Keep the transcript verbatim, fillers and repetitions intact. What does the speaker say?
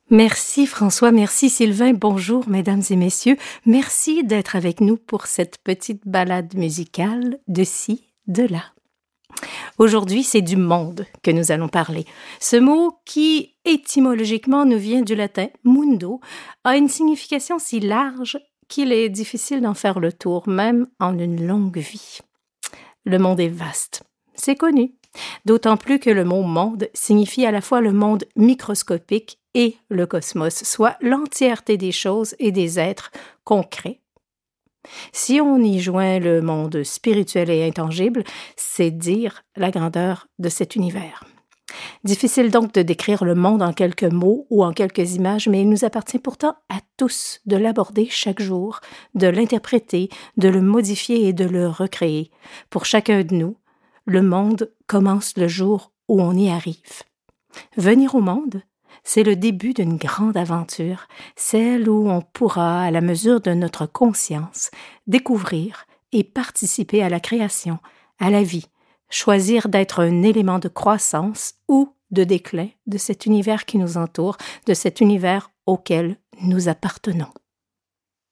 Merci François, merci Sylvain, bonjour mesdames et messieurs, merci d'être avec nous pour cette petite balade musicale de ci, de là. Aujourd'hui, c'est du monde que nous allons parler. Ce mot qui, étymologiquement, nous vient du latin mundo, a une signification si large qu'il est difficile d'en faire le tour, même en une longue vie. Le monde est vaste, c'est connu, d'autant plus que le mot monde signifie à la fois le monde microscopique et le cosmos, soit l'entièreté des choses et des êtres concrets. Si on y joint le monde spirituel et intangible, c'est dire la grandeur de cet univers. Difficile donc de décrire le monde en quelques mots ou en quelques images, mais il nous appartient pourtant à tous de l'aborder chaque jour, de l'interpréter, de le modifier et de le recréer. Pour chacun de nous, le monde commence le jour où on y arrive. Venir au monde, c'est le début d'une grande aventure, celle où on pourra, à la mesure de notre conscience, découvrir et participer à la création, à la vie, choisir d'être un élément de croissance ou de déclin de cet univers qui nous entoure, de cet univers auquel nous appartenons.